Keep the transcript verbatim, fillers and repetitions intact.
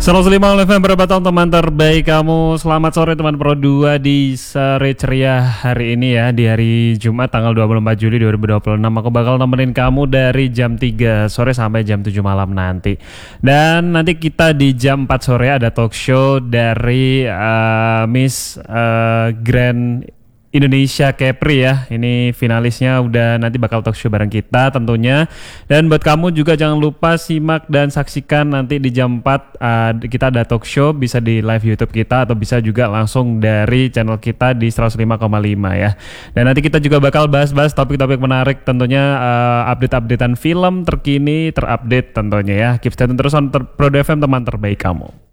seratus lima F M perempatan teman terbaik kamu. Selamat sore teman Pro dua di sore ceria hari ini ya. Di hari Jumat tanggal dua puluh empat Juli dua ribu dua puluh enam. Aku bakal nemenin kamu dari jam tiga sore sampai jam tujuh malam nanti. Dan nanti kita di jam empat sore ada talk show dari uh, Miss uh, Grand Indonesia Kepri ya. Ini finalisnya udah nanti bakal talk show bareng kita tentunya. Dan buat kamu juga jangan lupa simak dan saksikan nanti di jam empat uh, kita ada talk show, bisa di live YouTube kita atau bisa juga langsung dari channel kita di seratus lima koma lima ya. Dan nanti kita juga bakal bahas-bahas topik-topik menarik tentunya, uh, update-updatean film terkini, terupdate tentunya ya. Keep stay tune terus on ter- Pro F M teman terbaik kamu.